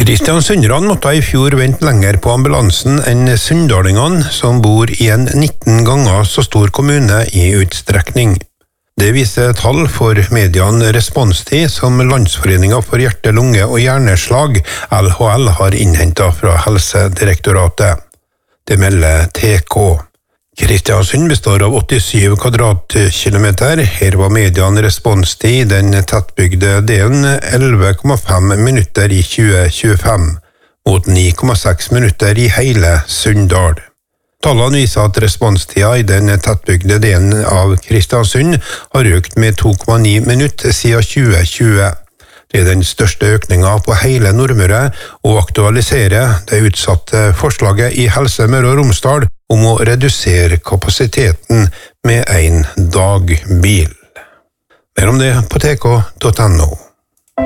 Kristiansunderne måtte i fjor vente lenger på ambulansen enn sunndalingene, som bor i en 19 ganger så stor kommune i utstrekning. Det viser tall for mediene Responstid som Landsforeningen for hjerte-, lunge- og hjerneslag, LHL, har innhentet fra Helsedirektoratet. Det melder TK. Kristiansund består av 87 kvadratkilometer. Her var mediene Responstid i den tettbygde delen 11,5 minutter i 2025, mot 9,6 minutter i hele Sunndal. Tallene viser at responstida i den tettbygde delen av Kristiansund har økt med 2,9 minutter siden 2020. Det er den største økningen på hele Nordmøre, og aktualiserer det utsatte forslaget i Helse Møre og Romsdal om å redusere kapasiteten med en dagbil. Mer om det på tk.no.